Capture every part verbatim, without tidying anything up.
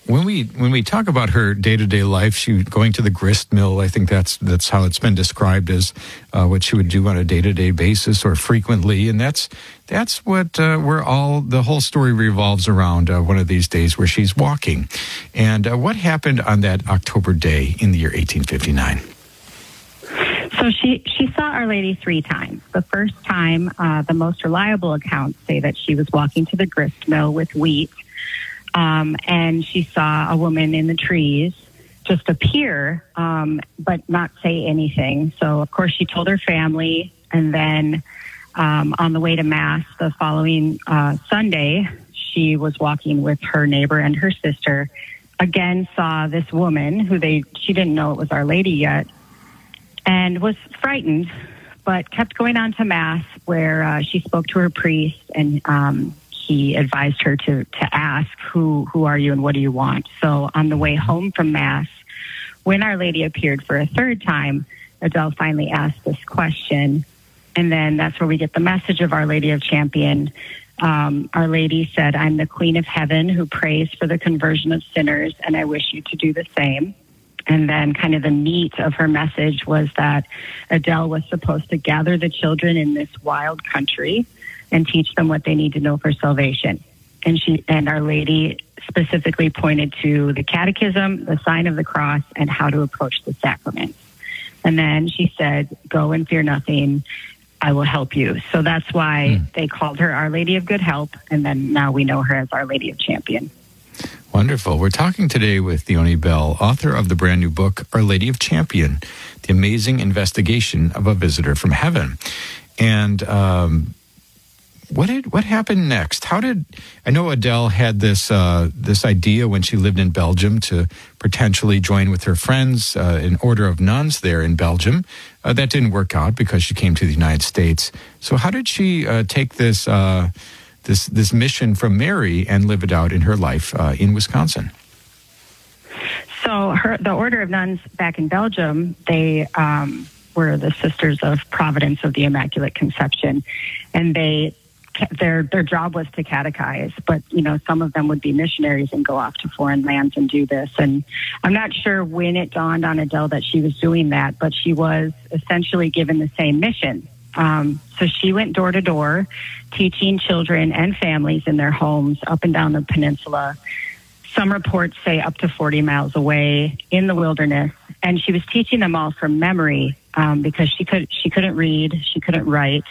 when we when we talk about her day to day life, she going to the grist mill. I think that's that's how it's been described as uh, what she would do on a day to day basis or frequently, and that's that's what uh, where all the whole story revolves around. Uh, one of these days where she's walking, and uh, what happened on that October day in the year eighteen fifty-nine. So she, she saw Our Lady three times. The first time, uh, the most reliable accounts say that she was walking to the grist mill with wheat, um, and she saw a woman in the trees just appear, um, but not say anything. So, of course, she told her family, and then um, on the way to Mass the following uh, Sunday, she was walking with her neighbor and her sister, again saw this woman who they she didn't know it was Our Lady yet, and was frightened, but kept going on to Mass, where uh, she spoke to her priest, and um, he advised her to to ask, who who are you and what do you want? So on the way home from Mass, when Our Lady appeared for a third time, Adele finally asked this question, and then that's where we get the message of Our Lady of Champion. Um, Our Lady said, "I'm the Queen of Heaven who prays for the conversion of sinners, and I wish you to do the same." And then kind of the meat of her message was that Adele was supposed to gather the children in this wild country and teach them what they need to know for salvation. And she and Our Lady specifically pointed to the catechism, the sign of the cross, and how to approach the sacraments. And then she said, "Go and fear nothing. I will help you." So that's why mm. they called her Our Lady of Good Help. And then now we know her as Our Lady of Champion. Wonderful. We're talking today with Theoni Bell, author of the brand new book, Our Lady of Champion, The Amazing Investigation of a Visitor from Heaven. And um, what did what happened next? How did, I know Adele had this uh, this idea when she lived in Belgium to potentially join with her friends, uh, an order of nuns there in Belgium. Uh, that didn't work out because she came to the United States. So how did she uh, take this uh this this mission from Mary and live it out in her life uh, in Wisconsin? So her, the Order of Nuns back in Belgium, they um, were the Sisters of Providence of the Immaculate Conception, and they their their job was to catechize. But you know, some of them would be missionaries and go off to foreign lands and do this. And I'm not sure when it dawned on Adele that she was doing that, but she was essentially given the same mission. Um, so she went door to door, teaching children and families in their homes up and down the peninsula. Some reports say up to forty miles away in the wilderness. And she was teaching them all from memory um, because she could she couldn't read, she couldn't write,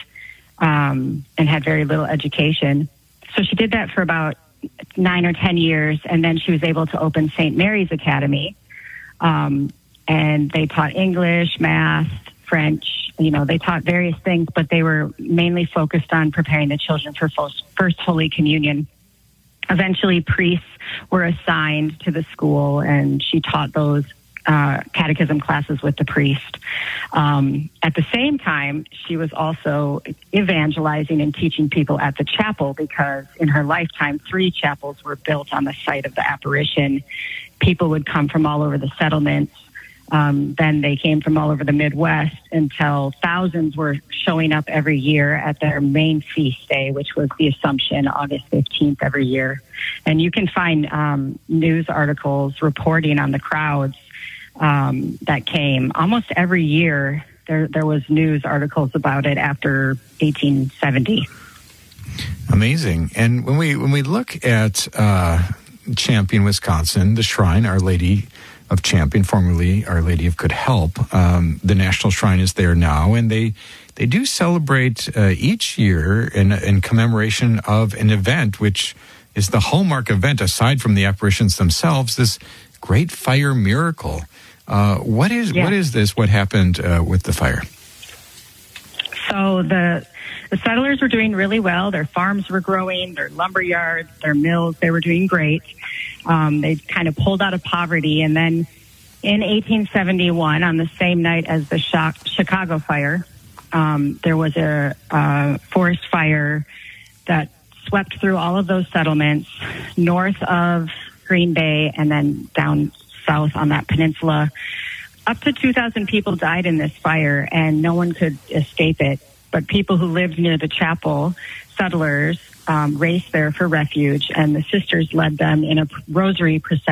um, and had very little education. So she did that for about nine or ten years, and then she was able to open Saint Mary's Academy, um, and they taught English, math, French. You know, they taught various things, but they were mainly focused on preparing the children for first, first Holy Communion. Eventually, priests were assigned to the school, and she taught those uh, catechism classes with the priest. Um, at the same time, she was also evangelizing and teaching people at the chapel, because in her lifetime, three chapels were built on the site of the apparition. People would come from all over the settlements. Um, then they came from all over the Midwest, until thousands were showing up every year at their main feast day, which was the Assumption, August fifteenth every year. And you can find um, news articles reporting on the crowds um, that came. Almost every year there, there was news articles about it after eighteen seventy. Amazing. And when we when we look at uh, Champion, Wisconsin, the shrine, Our Lady of Champion, formerly Our Lady of Good Help, um, the National Shrine is there now, and they they do celebrate uh, each year in, in commemoration of an event, which is the hallmark event, aside from the apparitions themselves, this great fire miracle. Uh, what is yeah. what is this? What happened uh, with the fire? So the the settlers were doing really well. Their farms were growing, their lumber yards, their mills, they were doing great. Um, they kind of pulled out of poverty. And then in eighteen seventy-one, on the same night as the Chicago fire, um, there was a, a forest fire that swept through all of those settlements north of Green Bay and then down south on that peninsula. Up to two thousand people died in this fire, and no one could escape it. But people who lived near the chapel, settlers, um, raced there for refuge, and the sisters led them in a rosary procession